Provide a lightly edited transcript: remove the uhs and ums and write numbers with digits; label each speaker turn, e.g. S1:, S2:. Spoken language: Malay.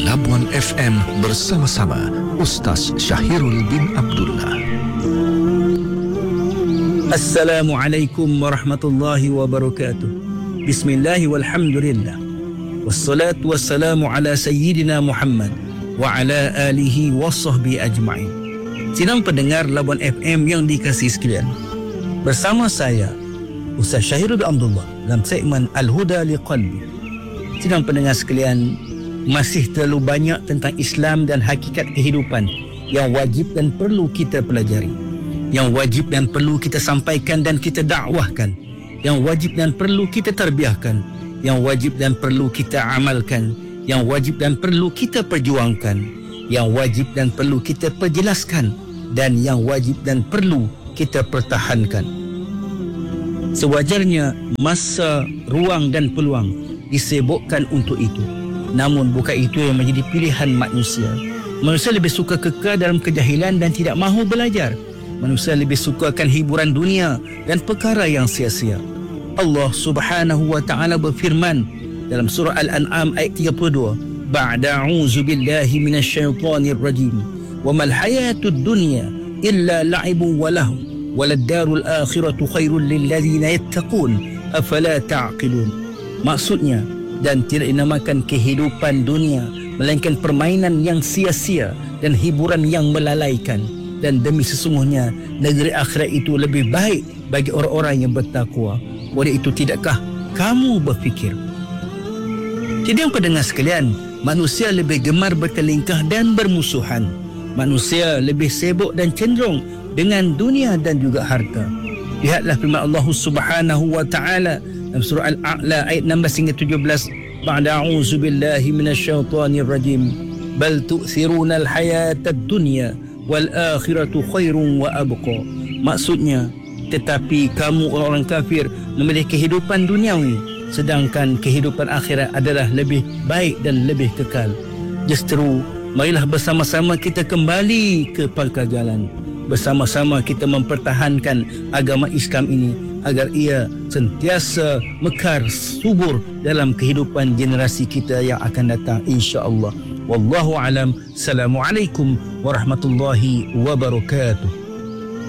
S1: Labuan FM bersama-sama Ustaz Syahirul bin Abdullah.
S2: Assalamualaikum warahmatullahi wabarakatuh. Bismillahi walhamdulillah. Wassalatu wassalamu ala sayyidina Muhammad wa ala alihi wa sahbihi ajma'in. Sidang pendengar Labuan FM yang dikasihi sekalian, bersama saya Ustaz Syahirul bin Abdullah dalam segmen Al-Huda Liqalbi. Sidang pendengar sekalian, masih terlalu banyak tentang Islam dan hakikat kehidupan yang wajib dan perlu kita pelajari, yang wajib dan perlu kita sampaikan dan kita dakwahkan, yang wajib dan perlu kita tarbiyahkan, yang wajib dan perlu kita amalkan, yang wajib dan perlu kita perjuangkan, yang wajib dan perlu kita perjelaskan, dan yang wajib dan perlu kita pertahankan. Sewajarnya masa, ruang dan peluang disibukkan untuk itu. Namun bukan itu yang menjadi pilihan manusia. Manusia lebih suka kekal dalam kejahilan dan tidak mahu belajar. Manusia lebih suka akan hiburan dunia dan perkara yang sia-sia. Allah Subhanahu wa ta'ala berfirman dalam surah Al-An'am ayat 32, Ba'da a'udzu billahi minasyaitonir rajim. Wa mal hayatud dunya illa la'ibun wa lahu waladdarul akhiratu khairul lil ladzina yattaqun afala ta'qilun. Maksudnya, dan tidak dinamakan kehidupan dunia melainkan permainan yang sia-sia dan hiburan yang melalaikan, dan demi sesungguhnya negeri akhirat itu lebih baik bagi orang-orang yang bertakwa. Oleh itu, tidakkah kamu berfikir? Jadi yang pendengar sekalian, manusia lebih gemar bertelingkah dan bermusuhan. Manusia lebih sibuk dan cenderung dengan dunia dan juga harta. Lihatlah firman Allah Subhanahu wa ta'ala dalam surah Al-A'la ayat 16 hingga 17, Ba'da a'udzu billahi minasyaitonir rajim. Bal tu'thiruna al-hayatad dunya wal akhiratu khairun wa abqa. Maksudnya, tetapi kamu orang kafir memilih kehidupan duniawi, sedangkan kehidupan akhirat adalah lebih baik dan lebih kekal. Justru marilah bersama-sama kita kembali ke pangkal jalan. Bersama-sama kita mempertahankan agama Islam ini agar ia sentiasa mekar subur dalam kehidupan generasi kita yang akan datang, insya-Allah. Wallahu alam. Assalamualaikum warahmatullahi wabarakatuh.